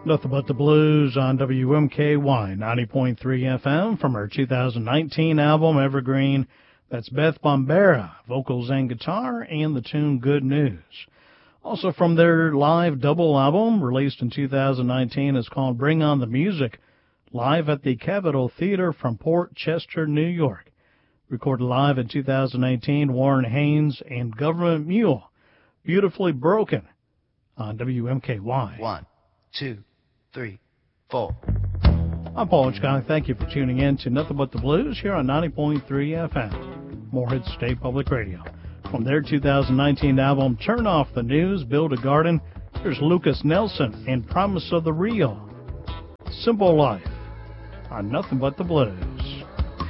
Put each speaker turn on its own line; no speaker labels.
Nothing But the Blues on WMKY 90.3 FM from her 2019 album, Evergreen. That's Beth Bombera, vocals and guitar, and the tune Good News. Also from their live double album, released in 2019, is called Bring On the Music, live at the Capitol Theater from Port Chester, New York. Recorded live in 2018, Warren Haynes and Government Mule, Beautifully Broken on WMKY.
1, 2, 3, 4.
I'm Paul Hitchcock. Thank you for tuning in to Nothing But the Blues here on 90.3 FM, Morehead State Public Radio. From their 2019 album, Turn Off the News, Build a Garden, here's Lucas Nelson and Promise of the Real. Simple Life on Nothing But the Blues.